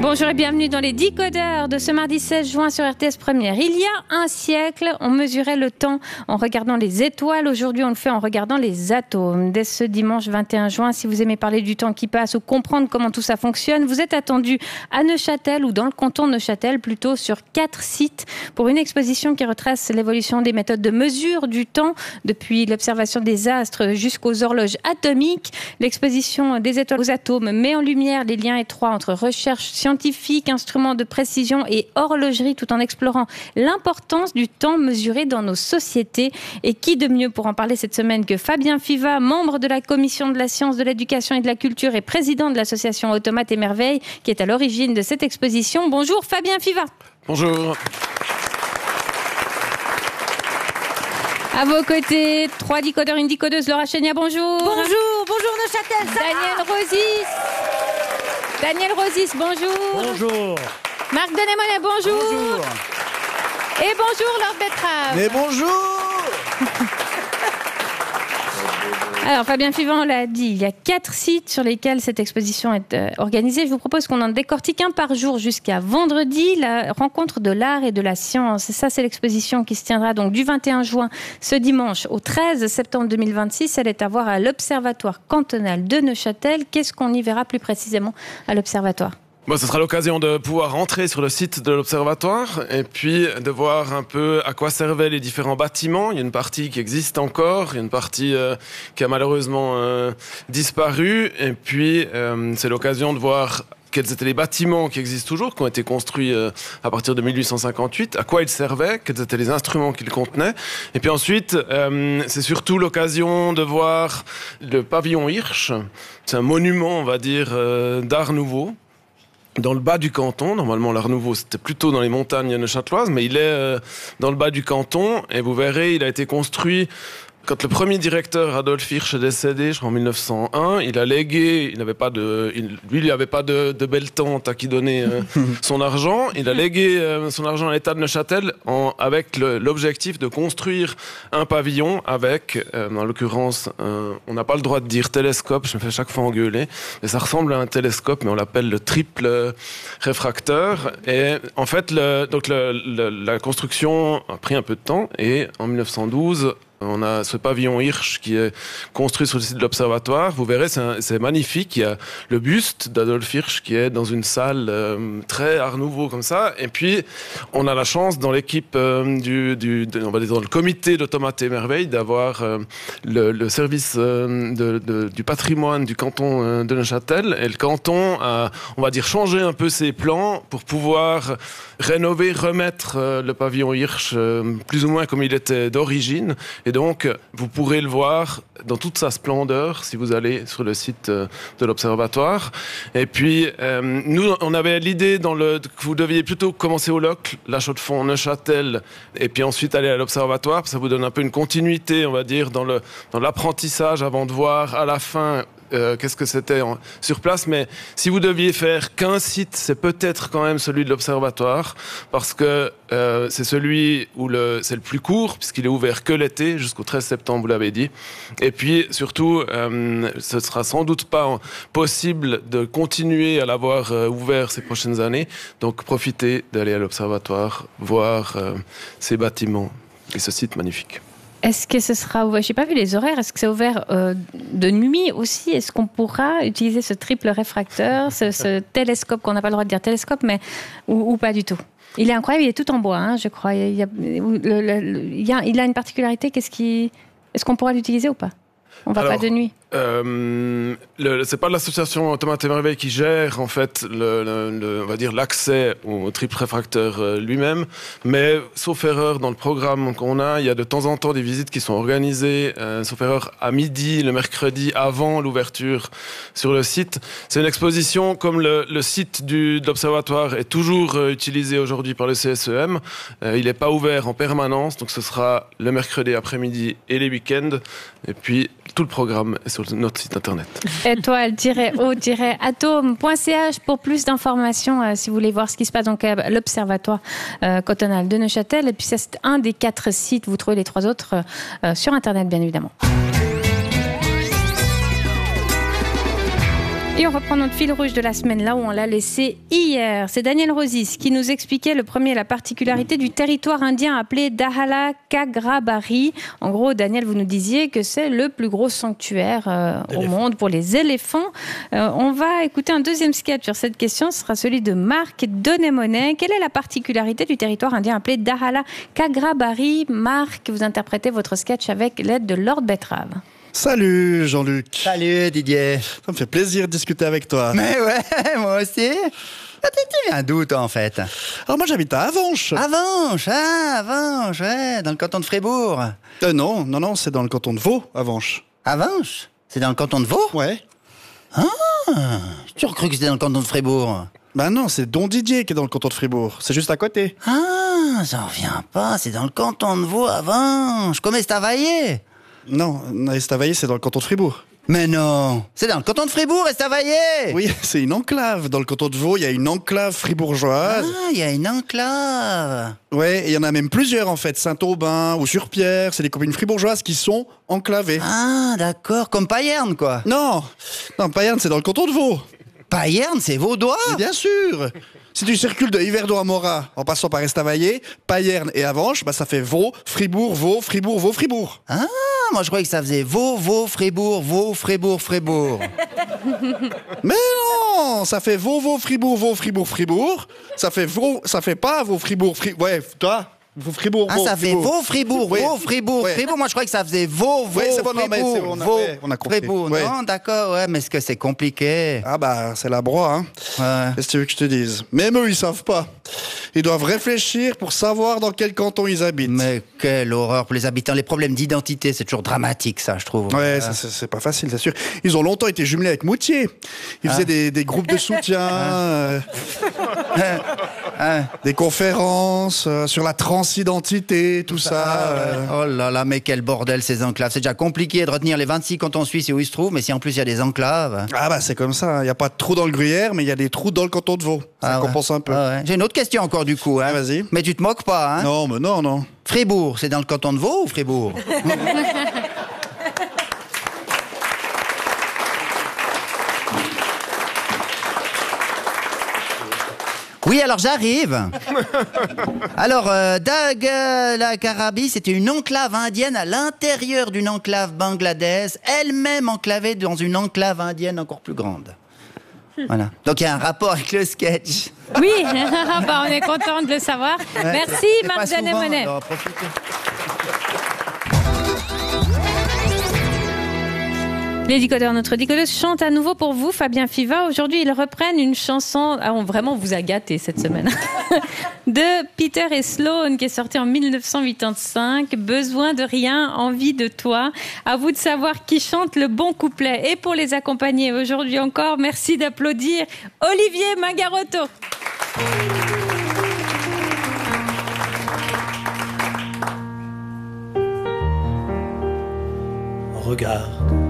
Bonjour et bienvenue dans les Décodeurs de ce mardi 16 juin sur RTS Première. Il y a un siècle, on mesurait le temps en regardant les étoiles. Aujourd'hui, on le fait en regardant les atomes. Dès ce dimanche 21 juin, si vous aimez parler du temps qui passe ou comprendre comment tout ça fonctionne, vous êtes attendu à Neuchâtel ou dans le canton de Neuchâtel, plutôt sur 4 sites pour une exposition qui retrace l'évolution des méthodes de mesure du temps depuis l'observation des astres jusqu'aux horloges atomiques. L'exposition des étoiles aux atomes met en lumière les liens étroits entre recherche scientifique, instruments de précision et horlogerie, tout en explorant l'importance du temps mesuré dans nos sociétés. Et qui de mieux pour en parler cette semaine que Fabien Fiva, membre de la Commission de la science, de l'éducation et de la culture et président de l'association Automates et Merveilles, qui est à l'origine de cette exposition. Bonjour Fabien Fiva. Bonjour. À vos côtés, 3 décodeurs, une décodeuse, Laura Chénia, bonjour. Bonjour Neuchâtel, ça Daniel Rosis, bonjour. Bonjour. Marc Denemonet, bonjour. Bonjour. Et bonjour Lord Betrave. Mais bonjour. Alors Fabien Fivant l'a dit, il y a 4 sites sur lesquels cette exposition est organisée. Je vous propose qu'on en décortique un par jour jusqu'à vendredi, la rencontre de l'art et de la science. Et ça, c'est l'exposition qui se tiendra donc du 21 juin ce dimanche au 13 septembre 2026. Elle est à voir à l'Observatoire cantonal de Neuchâtel. Qu'est-ce qu'on y verra plus précisément à l'Observatoire ? Ce sera l'occasion de pouvoir rentrer sur le site de l'Observatoire et puis de voir un peu à quoi servaient les différents bâtiments. Il y a une partie qui existe encore, il y a une partie qui a malheureusement disparu. Et puis, c'est l'occasion de voir quels étaient les bâtiments qui existent toujours, qui ont été construits à partir de 1858, à quoi ils servaient, quels étaient les instruments qu'ils contenaient. Et puis ensuite, c'est surtout l'occasion de voir le pavillon Hirsch. C'est un monument, on va dire, d'art nouveau. Dans le bas du canton, normalement l'Art Nouveau c'était plutôt dans les montagnes neuchâteloises, mais il est dans le bas du canton et vous verrez, il a été construit quand le premier directeur Adolf Hirsch est décédé, je crois en 1901, il a légué, il n'avait pas de belle tante à qui donner son argent, il a légué son argent à l'État de Neuchâtel avec l'objectif de construire un pavillon avec, en l'occurrence, on n'a pas le droit de dire télescope, je me fais chaque fois engueuler, mais ça ressemble à un télescope, mais on l'appelle le triple réfracteur. Et en fait, la construction a pris un peu de temps et en 1912, on a ce pavillon Hirsch qui est construit sur le site de l'Observatoire. Vous verrez, c'est magnifique. Il y a le buste d'Adolf Hirsch qui est dans une salle très art nouveau comme ça. Et puis, on a la chance dans l'équipe on va dire dans le comité d'Automates et Merveilles d'avoir le service du patrimoine du canton de Neuchâtel. Et le canton a, on va dire, changé un peu ses plans pour pouvoir rénover, remettre le pavillon Hirsch plus ou moins comme il était d'origine. Et donc, vous pourrez le voir dans toute sa splendeur si vous allez sur le site de l'Observatoire. Et puis, nous, on avait l'idée que vous deviez plutôt commencer au LOC, La Chaux-de-Fonds, Neuchâtel, et puis ensuite aller à l'Observatoire. Ça vous donne un peu une continuité, on va dire, dans l'apprentissage avant de voir à la fin qu'est-ce que c'était sur place. Mais si vous deviez faire qu'un site, c'est peut-être quand même celui de l'Observatoire, parce que c'est celui où c'est le plus court, puisqu'il est ouvert que l'été, jusqu'au 13 septembre, vous l'avez dit. Et puis, surtout, ce sera sans doute pas possible de continuer à l'avoir ouvert ces prochaines années. Donc, profitez d'aller à l'Observatoire, voir ces bâtiments et ce site magnifique. Est-ce que ce sera ouvert ? Je n'ai pas vu les horaires. Est-ce que c'est ouvert de nuit aussi ? Est-ce qu'on pourra utiliser ce triple réfracteur, ce télescope, qu'on n'a pas le droit de dire télescope, mais ou pas du tout ? Il est incroyable, il est tout en bois, hein, je crois. Il a une particularité. Est-ce qu'on pourra l'utiliser ou pas ? On va pas de nuit. C'est pas l'association Automates et Merveilles qui gère en fait on va dire l'accès au triple réfracteur lui-même, mais sauf erreur dans le programme qu'on a, il y a de temps en temps des visites qui sont organisées, sauf erreur à midi le mercredi avant l'ouverture sur le site. C'est une exposition comme le site de l'Observatoire est toujours utilisé aujourd'hui par le CSEM. Il n'est pas ouvert en permanence, donc ce sera le mercredi après-midi et les week-ends. Et puis tout le programme est sur notre site internet. Étoile-o-atome.ch pour plus d'informations si vous voulez voir ce qui se passe donc à l'Observatoire cantonal de Neuchâtel. Et puis c'est un des 4 sites, vous trouvez les 3 autres sur internet bien évidemment. Et on reprend notre fil rouge de la semaine là où on l'a laissé hier. C'est Daniel Rosis qui nous expliquait le premier la particularité du territoire indien appelé Dahala Kagrabari. En gros, Daniel, vous nous disiez que c'est le plus gros sanctuaire au monde pour les éléphants. On va écouter un deuxième sketch sur cette question. Ce sera celui de Marc Donémonet. Quelle est la particularité du territoire indien appelé Dahala Kagrabari? Marc, vous interprétez votre sketch avec l'aide de Lord Betrave. Salut Jean-Luc. Salut Didier. Ça me fait plaisir de discuter avec toi. Mais ouais, moi aussi. T'étais un doute en fait. Alors moi j'habite à Avenches. Avenches, ouais, dans le canton de Fribourg. Non, c'est dans le canton de Vaud, Avenches. Avenches? C'est dans le canton de Vaud? Ouais. Ah, j'ai toujours cru que c'était dans le canton de Fribourg. Bah non, c'est Don Didier qui est dans le canton de Fribourg. C'est juste à côté. Ah, j'en reviens pas, c'est dans le canton de Vaud, Avenches. Comme Estavayer. Non, Estavayer c'est dans le canton de Fribourg. Mais non, c'est dans le canton de Fribourg, Estavayer. Oui, c'est une enclave. Dans le canton de Vaud, il y a une enclave fribourgeoise. Ah, il y a une enclave. Ouais, et il y en a même plusieurs en fait. Saint-Aubin ou Sur-Pierre, c'est des communes fribourgeoises qui sont enclavées. Ah, d'accord, comme Payerne quoi. Non, Payerne c'est dans le canton de Vaud. Payerne, c'est vaudois. Mais bien sûr. Si tu circules de Yverdon à Morat en passant par Estavayer, Payerne et Avenches, bah ça fait Vaud, Fribourg, Vaud, Fribourg, Vaud, Fribourg. Ah, moi je croyais que ça faisait Vaud, Fribourg, Vaud, Fribourg, Fribourg. Mais non, ça fait Vaud, Fribourg, Vaud, Fribourg, Fribourg. Ça fait pas Vaud, Fribourg, ouais, toi. Fribourg, ah, ça fait Vaud, Fribourg, ouais. Vaud, Fribourg, ouais. Fribourg. Moi, je croyais que ça faisait Vaud, ouais, c'est bon, Fribourg, non, mais c'est bon, on a compris. Fribourg. Ouais. Non, d'accord, ouais, mais est-ce que c'est compliqué? Ah bah, c'est la broie, hein. Ouais. Qu'est-ce que tu veux que je te dise? Même eux, ils savent pas. Ils doivent réfléchir pour savoir dans quel canton ils habitent. Mais quelle horreur pour les habitants. Les problèmes d'identité, c'est toujours dramatique, ça, je trouve. Ouais, ça, c'est pas facile, c'est sûr. Ils ont longtemps été jumelés avec Moutier. Ils faisaient des groupes de soutien, des conférences sur la transidentité, tout ça. Oh là là, mais quel bordel ces enclaves. C'est déjà compliqué de retenir les 26 cantons suisses et où ils se trouvent, mais si en plus il y a des enclaves. Ah bah c'est comme ça, il n'y a pas de trous dans le gruyère, mais il y a des trous dans le canton de Vaud. Ça compense un peu. Ah ouais. J'ai une autre question encore du coup. Hein. Vas-y. Mais tu te moques pas, hein? Non, mais non. Fribourg, c'est dans le canton de Vaud ou Fribourg? Oui, alors j'arrive. Alors, Dahala Kagrabari, c'était une enclave indienne à l'intérieur d'une enclave bangladaise, elle-même enclavée dans une enclave indienne encore plus grande. Voilà. Donc il y a un rapport avec le sketch. Oui, bah, on est content de le savoir. Ouais. Merci Marc Donémonet. Les décodeurs, notre décodeuse chante à nouveau pour vous, Fabien Fiva. Aujourd'hui, ils reprennent une chanson, vraiment on vous a gâté cette semaine, de Peter et Sloan, qui est sortie en 1985. Besoin de rien, envie de toi. À vous de savoir qui chante le bon couplet. Et pour les accompagner aujourd'hui encore, merci d'applaudir Olivier Mangarotto. Regarde